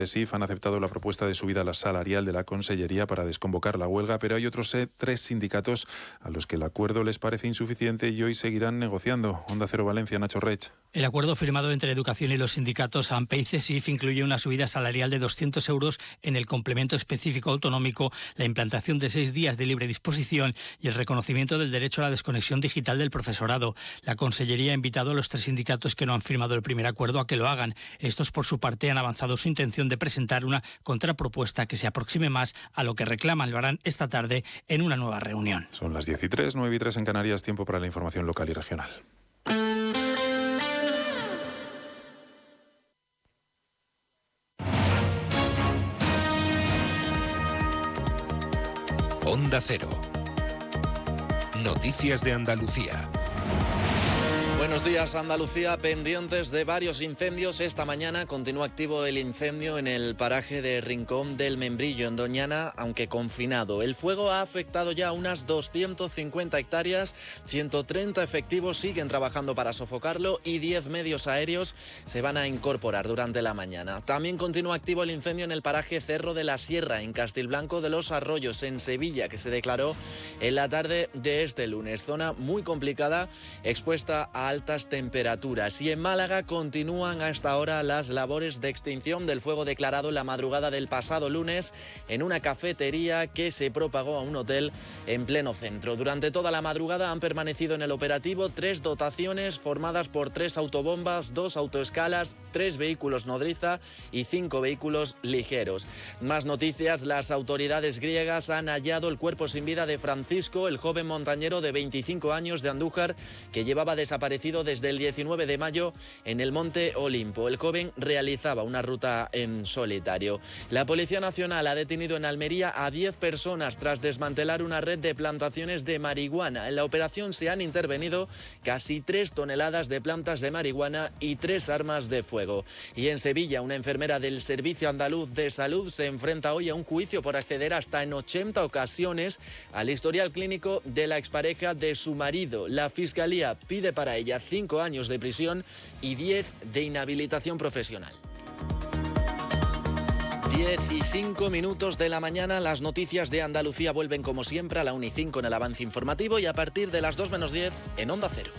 SIF han aceptado la propuesta de subida salarial de la Consellería para desconvocar la huelga, pero hay otros 3 sindicatos a los que el acuerdo les parece insuficiente y hoy seguirán negociando. Onda Cero Valencia, Nacho Rech. El acuerdo firmado entre Educación y los sindicatos AMPE y CESIF incluye una subida salarial de 200 euros en el complemento específico autonómico, la implantación de 6 días de libre disposición y el reconocimiento del derecho a la desconexión digital del profesorado. La Consellería ha invitado a los 3 sindicatos que no han firmado el primer acuerdo a que lo hagan. Estos, por su parte, han avanzado su intención de presentar una contrapropuesta que se aproxime más a lo que reclaman. Lo harán esta tarde en una nueva reunión. Son las 10:03, 9:03 en Canarias, tiempo para la información local y regional. Onda Cero. Noticias de Andalucía. Buenos días, Andalucía. Pendientes de varios incendios. Esta mañana continúa activo el incendio en el paraje de Rincón del Membrillo, en Doñana, aunque confinado. El fuego ha afectado ya unas 250 hectáreas, 130 efectivos siguen trabajando para sofocarlo y 10 medios aéreos se van a incorporar durante la mañana. También continúa activo el incendio en el paraje Cerro de la Sierra, en Castilblanco de los Arroyos, en Sevilla, que se declaró en la tarde de este lunes. Zona muy complicada, expuesta a altas temperaturas. Y en Málaga continúan hasta ahora las labores de extinción del fuego declarado en la madrugada del pasado lunes en una cafetería que se propagó a un hotel en pleno centro. Durante toda la madrugada han permanecido en el operativo 3 dotaciones formadas por 3 autobombas, 2 autoescalas, 3 vehículos nodriza y 5 vehículos ligeros. Más noticias: las autoridades griegas han hallado el cuerpo sin vida de Francisco, el joven montañero de 25 años de Andújar que llevaba desaparecido desde el 19 de mayo en el Monte Olimpo. El joven realizaba una ruta en solitario. La Policía Nacional ha detenido en Almería a 10 personas tras desmantelar una red de plantaciones de marihuana. En la operación se han intervenido casi 3 toneladas de plantas de marihuana y 3 armas de fuego. Y en Sevilla, una enfermera del Servicio Andaluz de Salud se enfrenta hoy a un juicio por acceder hasta en 80 ocasiones al historial clínico de la expareja de su marido. La Fiscalía pide para ella 5 años de prisión y 10 de inhabilitación profesional. 10:05 de la mañana, las noticias de Andalucía vuelven como siempre a la 1:05 en el avance informativo y a partir de las 2 menos 10 en Onda Cero.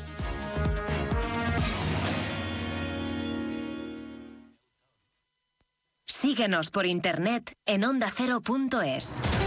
Síguenos por internet en ondacero.es.